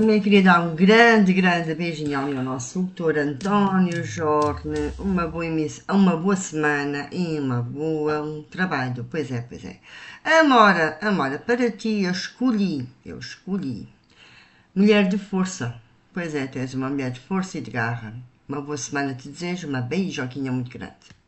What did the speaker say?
Também queria dar um grande, grande beijinho ali ao nosso doutor António Jorne, uma boa semana e um trabalho. Pois é, pois é. Amora, para ti eu escolhi mulher de força. Pois é, tu és uma mulher de força e de garra. Uma boa semana te desejo, uma beijoquinha muito grande.